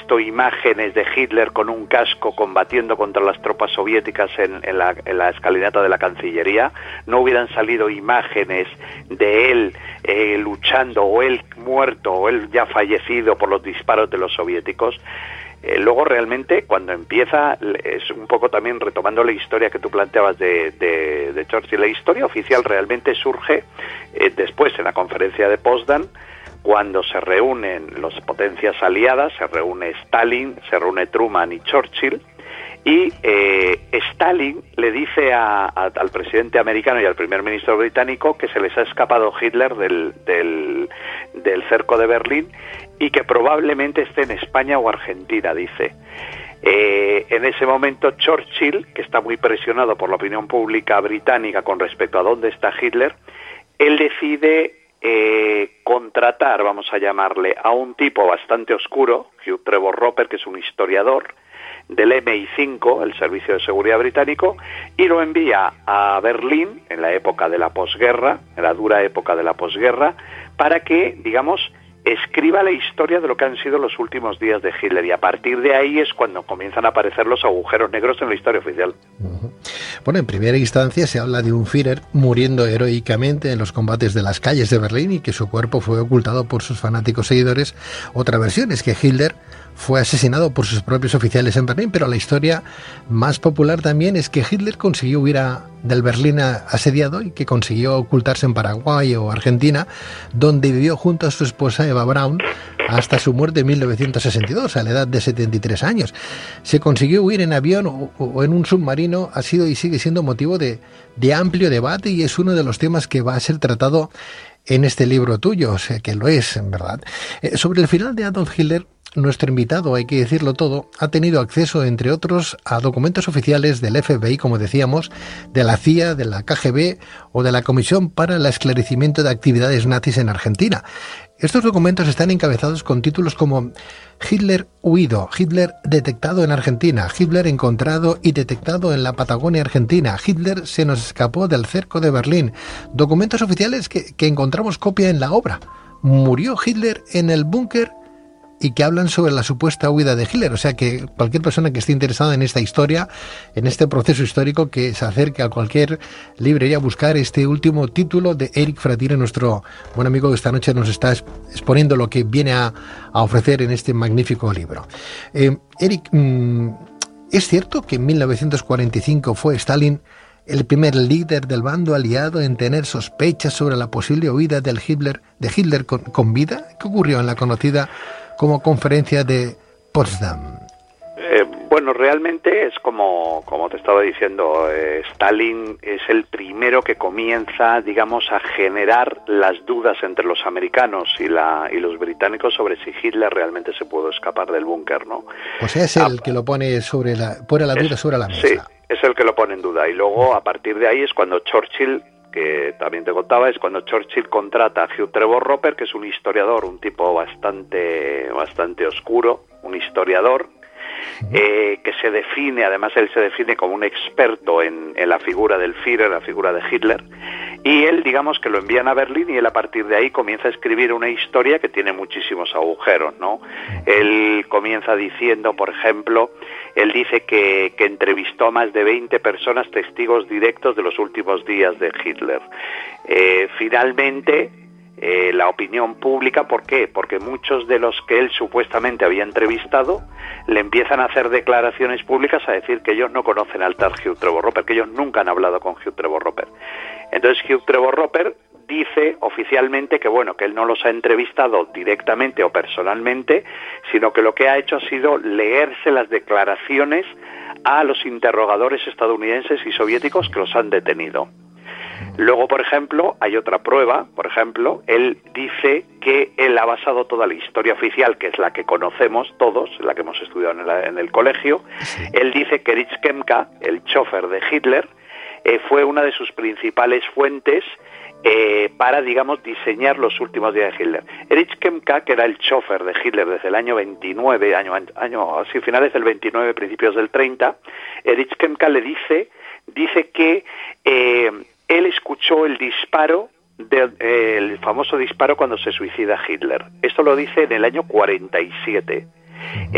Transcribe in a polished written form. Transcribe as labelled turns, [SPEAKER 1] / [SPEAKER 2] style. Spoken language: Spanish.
[SPEAKER 1] visto imágenes de Hitler con un casco combatiendo contra las tropas soviéticas en la escalinata de la Cancillería, no hubieran salido imágenes de él luchando, o él muerto, o él ya fallecido por los disparos de los soviéticos. Luego realmente cuando empieza, es un poco también retomando la historia que tú planteabas de Churchill, la historia oficial realmente surge después en la conferencia de Potsdam, cuando se reúnen las potencias aliadas, se reúne Stalin, se reúne Truman y Churchill, y Stalin le dice al presidente americano y al primer ministro británico que se les ha escapado Hitler del cerco de Berlín y que probablemente esté en España o Argentina, dice. En ese momento Churchill, que está muy presionado por la opinión pública británica con respecto a dónde está Hitler, él decide contratar, vamos a llamarle, a un tipo bastante oscuro, Hugh Trevor Roper, que es un historiador del MI5, el Servicio de Seguridad británico, y lo envía a Berlín en la época de la posguerra, en la dura época de la posguerra, para que, digamos, escriba la historia de lo que han sido los últimos días de Hitler, y a partir de ahí es cuando comienzan a aparecer los agujeros negros en la historia oficial.
[SPEAKER 2] Bueno, en primera instancia se habla de un Führer muriendo heroicamente en los combates de las calles de Berlín y que su cuerpo fue ocultado por sus fanáticos seguidores. Otra versión es que Hitler fue asesinado por sus propios oficiales en Berlín, pero la historia más popular también es que Hitler consiguió huir del Berlín asediado y que consiguió ocultarse en Paraguay o Argentina, donde vivió junto a su esposa Eva Braun hasta su muerte en 1962, a la edad de 73 años. Se consiguió huir en avión o en un submarino, ha sido y sigue siendo motivo de amplio debate, y es uno de los temas que va a ser tratado en este libro tuyo, o sea que lo es, en verdad. Sobre el final de Adolf Hitler, nuestro invitado, hay que decirlo todo, ha tenido acceso, entre otros, a documentos oficiales del FBI, como decíamos, de la CIA, de la KGB o de la Comisión para el Esclarecimiento de Actividades Nazis en Argentina. Estos documentos están encabezados con títulos como Hitler huido, Hitler detectado en Argentina, Hitler encontrado y detectado en la Patagonia Argentina, Hitler se nos escapó del cerco de Berlín. Documentos oficiales que encontramos copia en la obra. Murió Hitler en el búnker, y que hablan sobre la supuesta huida de Hitler. O sea que cualquier persona que esté interesada en esta historia, en este proceso histórico, que se acerque a cualquier librería a buscar este último título de Eric Fratire, nuestro buen amigo que esta noche nos está exponiendo lo que viene a ofrecer en este magnífico libro. Eric, ¿es cierto que en 1945 fue Stalin el primer líder del bando aliado en tener sospechas sobre la posible huida de Hitler con vida? ¿Qué ocurrió en la conocida como conferencia de Potsdam?
[SPEAKER 1] Bueno, realmente es como te estaba diciendo, Stalin es el primero que comienza, digamos, a generar las dudas entre los americanos y los británicos sobre si Hitler realmente se pudo escapar del búnker, ¿no?
[SPEAKER 2] O sea, es el que lo pone pone la duda sobre la mesa.
[SPEAKER 1] Sí, es el que lo pone en duda, y luego a partir de ahí es cuando Churchill, que también te contaba, es cuando Churchill contrata a Hugh Trevor Roper, que es un historiador, un tipo bastante oscuro, un historiador, que se define, además él se define como un experto en la figura del Führer, la figura de Hitler, y él, digamos, que lo envían a Berlín, y él a partir de ahí comienza a escribir una historia que tiene muchísimos agujeros, ¿no? Él comienza diciendo, por ejemplo, él dice que entrevistó a más de 20 personas, testigos directos de los últimos días de Hitler. Finalmente, la opinión pública, ¿por qué? Porque muchos de los que él supuestamente había entrevistado le empiezan a hacer declaraciones públicas a decir que ellos no conocen al tal Hugh Trevor Roper, que ellos nunca han hablado con Hugh Trevor Roper. Entonces Hugh Trevor Roper dice oficialmente que bueno, que él no los ha entrevistado directamente o personalmente, sino que lo que ha hecho ha sido leerse las declaraciones a los interrogadores estadounidenses y soviéticos que los han detenido. Luego, por ejemplo, hay otra prueba. Por ejemplo, él dice que él ha basado toda la historia oficial, que es la que conocemos todos, la que hemos estudiado en el colegio. Sí. Él dice que Erich Kempka, el chofer de Hitler, fue una de sus principales fuentes para, digamos, diseñar los últimos días de Hitler. Erich Kempka, que era el chofer de Hitler desde el año 29, así finales del 29, principios del 30, Erich Kempka le dice que él escuchó el disparo, el famoso disparo cuando se suicida Hitler. Esto lo dice en el año 47.